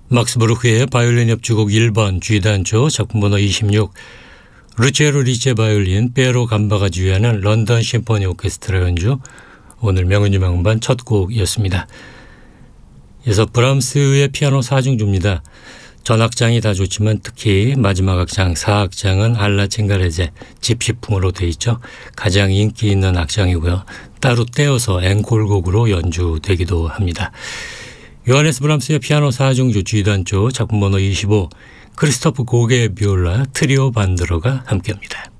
막스 브루크의 바이올린 협주곡 1번 G단조 작품번호 26, 루치에로 리체 바이올린, 피에로 감바가 지휘하는 런던 심포니 오케스트라 연주, 오늘 명연주명반 첫 곡이었습니다. 이어서 브람스의 피아노 4중주입니다. 전 악장이 다 좋지만 특히 마지막 악장 4악장은 알라 칭가레제 집시풍으로 되어 있죠. 가장 인기 있는 악장이고요. 따로 떼어서 앵콜곡으로 연주되기도 합니다. 요하네스 브람스의 피아노 4중주 G단조 작품번호 25, 크리스토프 고게 비올라 트리오 반드로가 함께합니다.